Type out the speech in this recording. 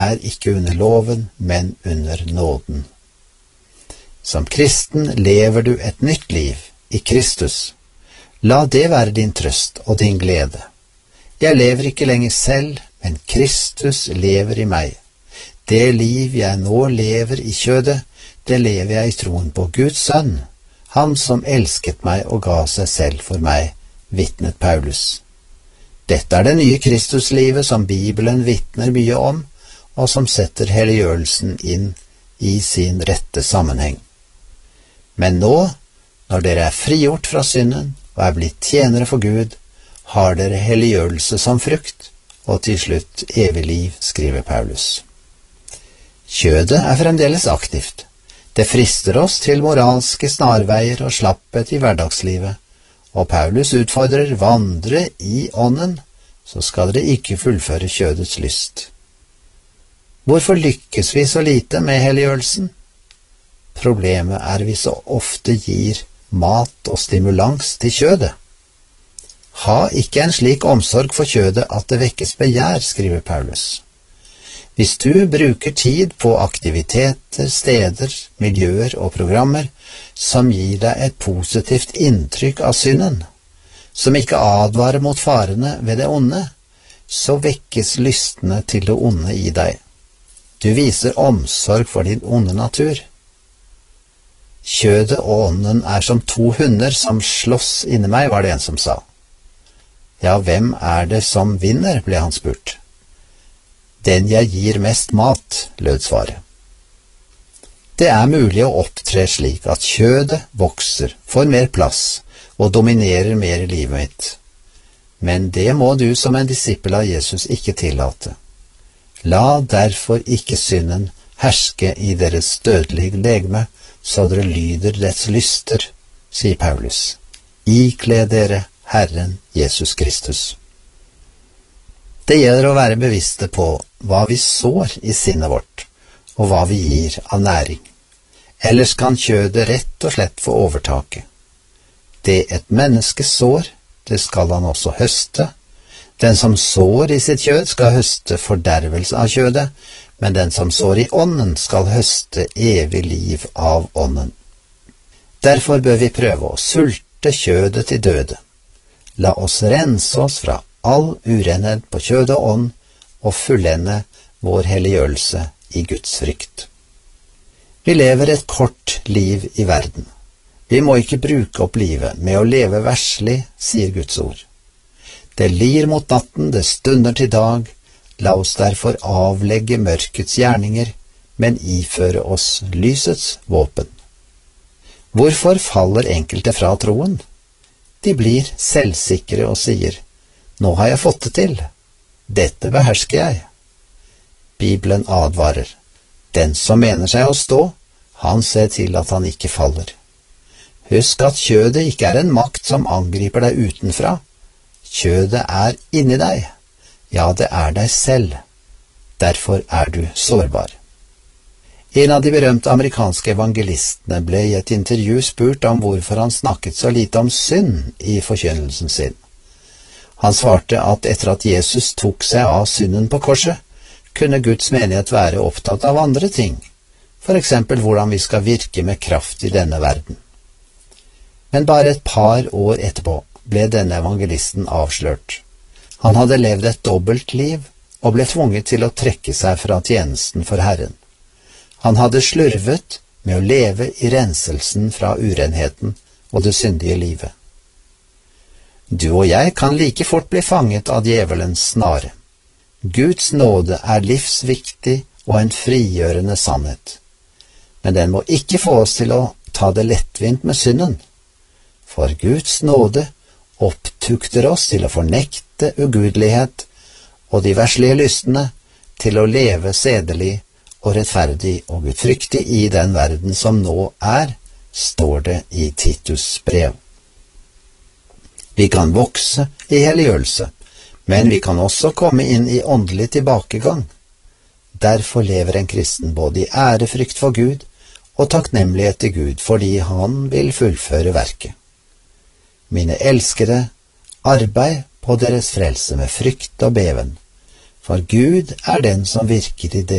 ikke under loven, men under nåden. Som kristen lever du et nytt liv i Kristus. La det være din trøst og din glede. Jeg lever ikke lenger selv, men Kristus lever i meg. Det liv jeg nå lever i kjødet, det lever jeg i troen på Guds sønn, han som elsket meg og ga seg selv for meg, vitnet Paulus. Dette er det nye Kristuslivet som Bibelen vitner mye om, og som setter helliggjørelsen inn i sin rette sammenheng. Men nå, når dere er frigjort fra synden og er blitt tjenere for Gud, har dere helliggjørelse som frukt, og til slutt evig liv, skriver Paulus. Kjødet er fremdeles aktivt. Det frister oss til moralske snarveier og slapphet i hverdagslivet, og Paulus utfordrer: vandre i ånden, så skal dere ikke fullføre kjødets lyst. Hvorfor lykkes vi så lite med helliggjørelsen? Problemet er vi så ofte gir mat og stimulans til kjødet. Ha ikke en slik omsorg for kjødet at det vekkes begjær, skriver Paulus. Hvis du bruker tid på aktiviteter, steder, miljøer og programmer som gir deg et positivt inntrykk av synden, som ikke advarer mot farene ved det onde, så vekkes lystne til det onde i deg. Du viser omsorg for din onde natur. Kjødet og ånden er som to hunder som slåss inni meg, var det en som sa. Ja, hvem er det som vinner, ble han spurt. Den jeg gir mest mat, lød svaret. Det er mulig å opptre slik at kjødet vokser, får mer plass og dominerer mer i livet mitt. Men det må du som en disippel av Jesus ikke tillate. La derfor ikke synden herske i deres dødelige legeme, så dere lyder dets lyster, sier Paulus. Ikle dere Herren Jesus Kristus. Det gjelder å være bevisste på hva vi sår i sinnet vårt, og hva vi gir av næring. Ellers kan kjødet rett og slett få overtaket. Det et menneske sår, det skal han også høste. Den som sår i sitt kjød skal høste fordervelse av kjødet, men den som sår i ånden skal høste evig liv av ånden. Derfor bør vi prøve å sulte kjødet til døde. La oss rense oss fra all urenhet på kjød og ånd, og fullende vår helliggjørelse i Guds frykt. Vi lever et kort liv i verden. Vi må ikke bruke opp livet med å leve verslig, sier Guds ord. Det lir mot natten, det stunder til dag. La oss derfor avlegge mørkets gjerninger, men iføre oss lysets våpen. Hvorfor faller enkelte fra troen? De blir selvsikre og sier: nå har jeg fått det til. Dette behersker jeg. Bibelen advarer: den som mener seg å stå, han ser til at han ikke faller. Husk at kjødet ikke er en makt som angriper deg utenfra. Kjødet er inni deg. Ja, det er deg selv. Derfor er du sårbar. En av de berømte amerikanske evangelistene ble i et intervju spurt om hvorfor han snakket så lite om synd i forkynnelsen sin. Han svarte at etter at Jesus tok seg av synden på korset, kunne Guds menighet være opptatt av andre ting, for eksempel hvordan vi skal virke med kraft i denne verden. Men bare et par år etterpå ble denne evangelisten avslørt. Han hadde levd et dobbelt liv og ble tvunget til å trekke seg fra tjenesten for Herren. Han hadde slurvet med å leve i renselsen fra urenheten og det syndige livet. Du og jeg kan like fort bli fanget av djevelens snare. Guds nåde er livsviktig og en frigjørende sannhet. Men den må ikke få oss til å ta det lettvint med synden. For Guds nåde opptukter oss til å fornekte ugudelighet og de verslige lystene, til å leve sedelig og rettferdig og gudfryktig i den verden som nå er, står det i Titus brev. Vi kan vokse i helliggjørelse, men vi kan også komme inn i åndelig tilbakegang. Derfor lever en kristen både i ærefrykt for Gud og takknemlighet til Gud fordi han vil fullføre verket. Mine elskede, arbeid på deres frelse med frykt og beven, for Gud er den som virker i